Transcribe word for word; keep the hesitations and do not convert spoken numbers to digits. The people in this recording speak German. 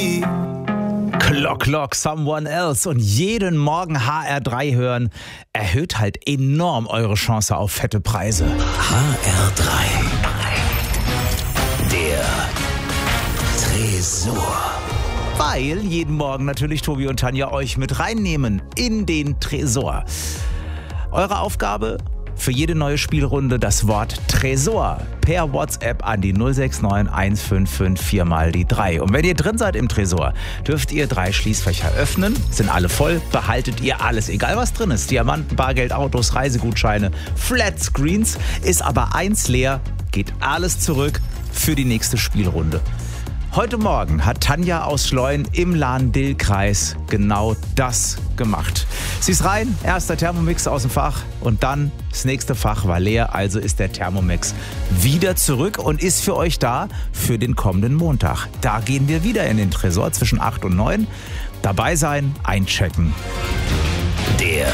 Clock, Clock, Someone Else und jeden Morgen H R drei hören, erhöht halt enorm eure Chance auf fette Preise. H R drei. Der Tresor. Weil jeden Morgen natürlich Tobi und Tanja euch mit reinnehmen in den Tresor. Eure Aufgabe? Für jede neue Spielrunde das Wort Tresor per WhatsApp an die null sechs neun eins fünf fünf vier mal die drei. Und wenn ihr drin seid im Tresor, dürft ihr drei Schließfächer öffnen. Sind alle voll, behaltet ihr alles, egal was drin ist. Diamanten, Bargeld, Autos, Reisegutscheine, Flatscreens. Ist aber eins leer, geht alles zurück für die nächste Spielrunde. Heute Morgen hat Tanja aus Schleuen im Lahn-Dill-Kreis genau das gemacht. Sie ist rein, erster Thermomix aus dem Fach und dann das nächste Fach war leer, also ist der Thermomix wieder zurück und ist für euch da für den kommenden Montag. Da gehen wir wieder in den Tresor zwischen acht und neun. Dabei sein, einchecken. Der